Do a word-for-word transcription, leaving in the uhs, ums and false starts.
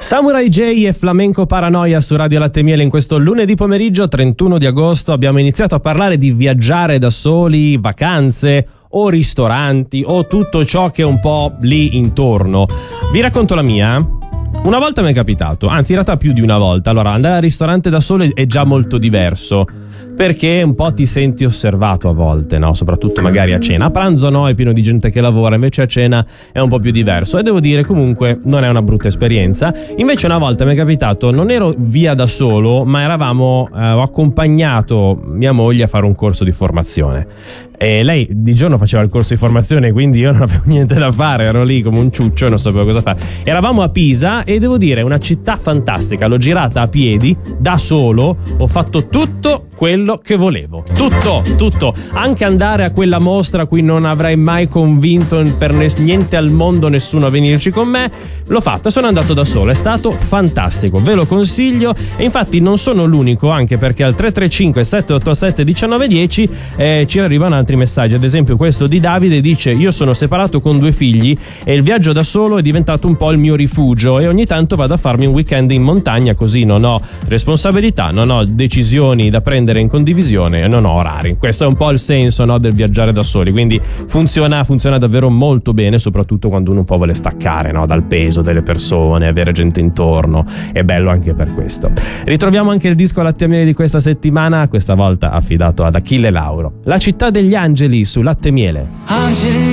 Samurai J e Flamenco Paranoia su Radio Latte Miele. In questo lunedì pomeriggio trentuno di agosto abbiamo iniziato a parlare di viaggiare da soli, vacanze o ristoranti o tutto ciò che è un po' lì intorno. Vi racconto la mia. Una volta mi è capitato, anzi in realtà più di una volta. Allora, andare al ristorante da solo è già molto diverso, perché un po' ti senti osservato a volte, no? Soprattutto magari a cena. A pranzo no, è pieno di gente che lavora, invece a cena è un po' più diverso. E devo dire, comunque, non è una brutta esperienza. Invece una volta mi è capitato, non ero via da solo, ma eravamo, eh, ho accompagnato mia moglie a fare un corso di formazione. E lei di giorno faceva il corso di formazione, quindi io non avevo niente da fare, ero lì come un ciuccio e non sapevo cosa fare. Eravamo a Pisa e devo dire, una città fantastica, l'ho girata a piedi, da solo, ho fatto tutto quello che volevo, tutto, tutto, anche andare a quella mostra a cui non avrei mai convinto per niente al mondo nessuno a venirci con me, l'ho fatta, sono andato da solo, è stato fantastico, ve lo consiglio. E infatti non sono l'unico, anche perché al tre tre cinque sette otto sette uno nove uno zero eh, ci arrivano altri messaggi. Ad esempio questo di Davide dice: io sono separato con due figli e il viaggio da solo è diventato un po' il mio rifugio e ogni tanto vado a farmi un weekend in montagna, così non ho responsabilità, non ho decisioni da prendere in condivisione e non ho orari. Questo è un po' il senso, no, del viaggiare da soli, quindi funziona, funziona davvero molto bene, soprattutto quando uno un po' vuole staccare, no, dal peso delle persone, avere gente intorno, è bello anche per questo. Ritroviamo anche il disco Latte Miele di questa settimana, questa volta affidato ad Achille Lauro, La città degli angeli su Latte Miele. Angeli